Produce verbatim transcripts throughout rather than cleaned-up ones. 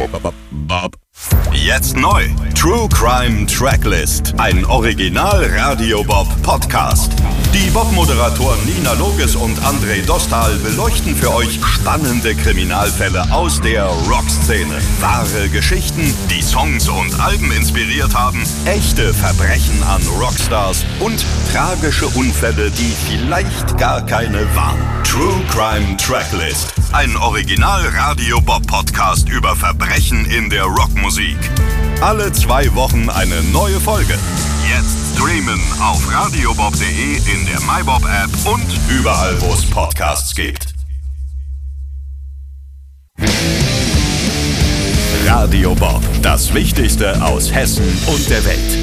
Jetzt neu. True Crime Tracklist. Ein Original Radio Bob Podcast. Die Bob-Moderatoren Nina Loges und André Dostal beleuchten für euch spannende Kriminalfälle aus der Rockszene. Wahre Geschichten, die Songs und Alben inspiriert haben, echte Verbrechen an Rockstars und tragische Unfälle, die vielleicht gar keine waren. True Crime Tracklist. Ein Original Radio Bob Podcast über Verbrechen in der Rockmusik. Alle zwei Wochen eine neue Folge. Jetzt streamen auf radiobob punkt de, in der MyBob-App und überall, wo es Podcasts gibt. Radio Bob, das Wichtigste aus Hessen und der Welt.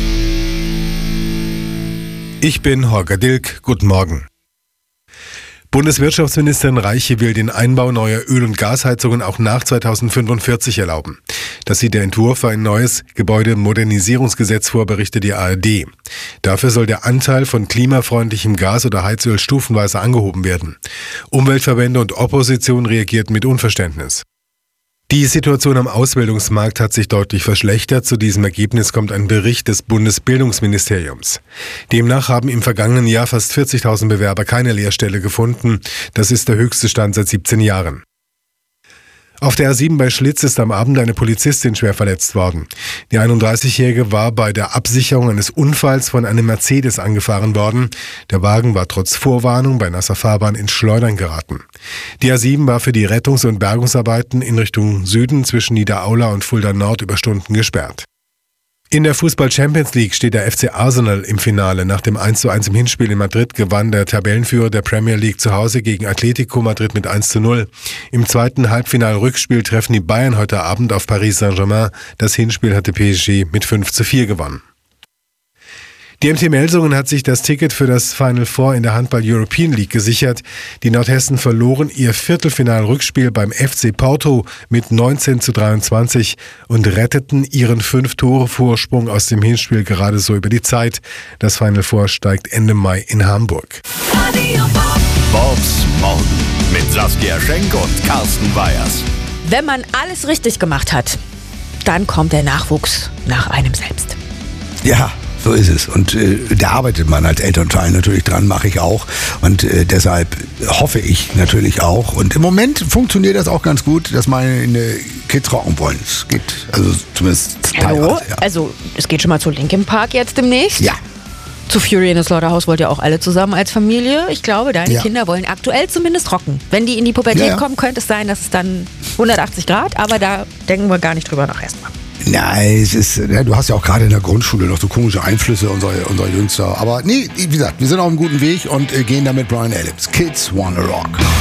Ich bin Holger Dilk, guten Morgen. Bundeswirtschaftsministerin Reiche will den Einbau neuer Öl- und Gasheizungen auch nach zweitausendfünfundvierzig erlauben. Das sieht der Entwurf für ein neues Gebäudemodernisierungsgesetz vor, berichtet die A R D. Dafür soll der Anteil von klimafreundlichem Gas oder Heizöl stufenweise angehoben werden. Umweltverbände und Opposition reagierten mit Unverständnis. Die Situation am Ausbildungsmarkt hat sich deutlich verschlechtert. Zu diesem Ergebnis kommt ein Bericht des Bundesbildungsministeriums. Demnach haben im vergangenen Jahr fast vierzigtausend Bewerber keine Lehrstelle gefunden. Das ist der höchste Stand seit siebzehn Jahren. Auf der A sieben bei Schlitz ist am Abend eine Polizistin schwer verletzt worden. Die einunddreißigjährige war bei der Absicherung eines Unfalls von einem Mercedes angefahren worden. Der Wagen war trotz Vorwarnung bei nasser Fahrbahn ins Schleudern geraten. Die A sieben war für die Rettungs- und Bergungsarbeiten in Richtung Süden zwischen Niederaula und Fulda Nord über Stunden gesperrt. In der Fußball-Champions League steht der F C Arsenal im Finale. Nach dem eins zu eins im Hinspiel in Madrid gewann der Tabellenführer der Premier League zu Hause gegen Atletico Madrid mit eins zu null. Im zweiten Halbfinal-Rückspiel treffen die Bayern heute Abend auf Paris Saint-Germain. Das Hinspiel hatte P S G mit fünf zu vier gewonnen. Die M T Melsungen hat sich das Ticket für das Final Four in der Handball-European League gesichert. Die Nordhessen verloren ihr Viertelfinal-Rückspiel beim F C Porto mit neunzehn zu dreiundzwanzig und retteten ihren fünf-Tore-Vorsprung aus dem Hinspiel gerade so über die Zeit. Das Final Four steigt Ende Mai in Hamburg. Bobs Morgen mit Saskia Schenk und Carsten Weyers. Wenn man alles richtig gemacht hat, dann kommt der Nachwuchs nach einem selbst. Ja. So ist es. Und äh, da arbeitet man als Elternteil natürlich dran, mache ich auch. Und äh, deshalb hoffe ich natürlich auch. Und im Moment funktioniert das auch ganz gut, dass meine Kids rocken wollen. Es geht, also zumindest Hallo? teilweise, ja. Also es geht schon mal zu Linkin Park jetzt demnächst. Ja. Zu Fury in the Slaughterhouse wollt ihr auch alle zusammen als Familie. Ich glaube, deine Ja. Kinder wollen aktuell zumindest rocken. Wenn die in die Pubertät Ja, ja. kommen, könnte es sein, dass es dann hundertachtzig Grad, aber da denken wir gar nicht drüber nach erstmal. Nein, es ist, ja, du hast ja auch gerade in der Grundschule noch so komische Einflüsse, unser, unser Jüngster. Aber nee, wie gesagt, wir sind auf einem guten Weg und äh, gehen da mit Bryan Adams. Kids Wanna Rock.